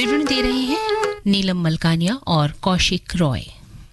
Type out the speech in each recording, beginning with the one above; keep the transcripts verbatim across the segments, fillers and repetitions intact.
विवरण दे रहे हैं नीलम मलकानिया और कौशिक रॉय।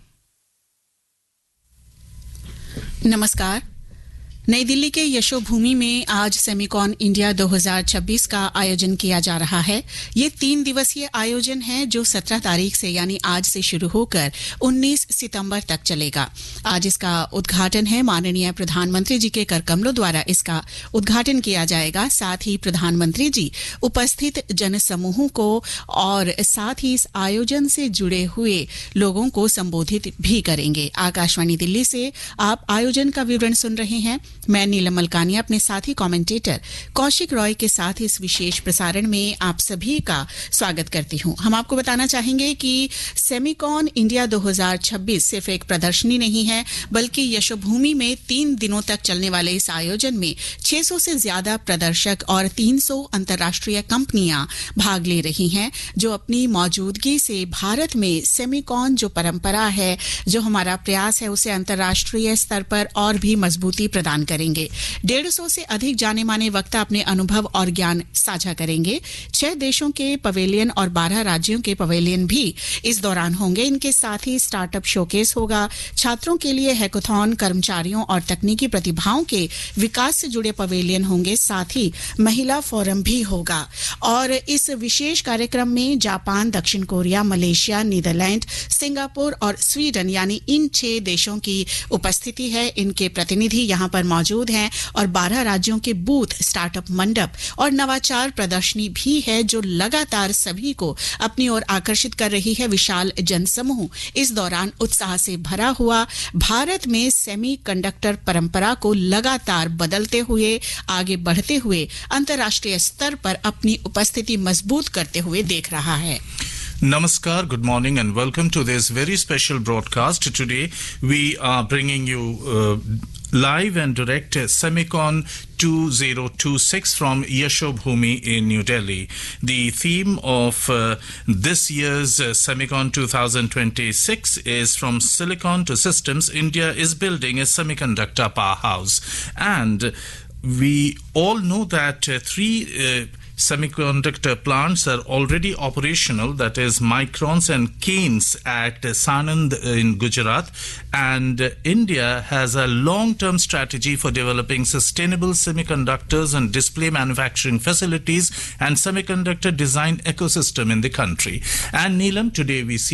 नमस्कार। नई दिल्ली के यशोभूमि में आज सेमिकॉन इंडिया दो हज़ार छब्बीस का आयोजन किया जा रहा है। ये तीन दिवसीय आयोजन है जो सत्रह तारीख से यानी आज से शुरू होकर उन्नीस सितंबर तक चलेगा। आज इसका उद्घाटन है, माननीय प्रधानमंत्री जी के करकमलों द्वारा इसका उद्घाटन किया जाएगा। साथ ही प्रधानमंत्री जी उपस्थित जनसमूहों को और साथ ही इस आयोजन से जुड़े हुए लोगों को संबोधित भी करेंगे। आकाशवाणी दिल्ली से आप आयोजन का विवरण सुन रहे हैं। मैं नीलम मलकानिया अपने साथी कमेंटेटर कौशिक रॉय के साथ इस विशेष प्रसारण में आप सभी का स्वागत करती हूं। हम आपको बताना चाहेंगे कि सेमिकॉन इंडिया दो हज़ार छब्बीस सिर्फ एक प्रदर्शनी नहीं है, बल्कि यशोभूमि में तीन दिनों तक चलने वाले इस आयोजन में छह सौ से ज्यादा प्रदर्शक और तीन सौ अंतर्राष्ट्रीय कंपनियां भाग ले रही हैं, जो अपनी मौजूदगी से भारत में सेमिकॉन जो परंपरा है, जो हमारा प्रयास है, उसे अंतर्राष्ट्रीय स्तर पर और भी मजबूती प्रदान करेंगे। डेढ़ सौ से अधिक जाने माने वक्ता अपने अनुभव और ज्ञान साझा करेंगे। छह देशों के पवेलियन और बारह राज्यों के पवेलियन भी इस दौरान होंगे। इनके साथ ही स्टार्टअप शोकेस होगा, छात्रों के लिए हैकाथॉन, कर्मचारियों और तकनीकी प्रतिभाओं के विकास से जुड़े पवेलियन होंगे। साथ ही महिला फोरम भी होगा। और इस विशेष कार्यक्रम में जापान, दक्षिण कोरिया, मलेशिया, नीदरलैंड, सिंगापुर और स्वीडन यानी इन छह देशों की उपस्थिति है। इनके प्रतिनिधि यहाँ पर मौजूद हैं और बारह राज्यों के बूथ, स्टार्टअप मंडप और नवाचार प्रदर्शनी भी है, जो लगातार सभी को अपनी ओर आकर्षित कर रही है। विशाल जनसमूह इस दौरान उत्साह से भरा हुआ भारत में सेमीकंडक्टर परंपरा को लगातार बदलते हुए, आगे बढ़ते हुए अंतर्राष्ट्रीय स्तर पर अपनी उपस्थिति मजबूत करते हुए देख रहा है। Namaskar, good morning and welcome to this very special broadcast. Today we are bringing you uh, live and direct uh, Semicon two thousand twenty-six from Yashobhumi in New Delhi. The theme of uh, this year's uh, Semicon twenty twenty-six is From Silicon to Systems, India is building a semiconductor powerhouse. And we all know that uh, three uh, semiconductor plants are already operational, that is Microns and Keynes at Sanand in Gujarat, and India has a long-term strategy for developing sustainable semiconductors and display manufacturing facilities and semiconductor design ecosystem in the country. And Neelam, today we see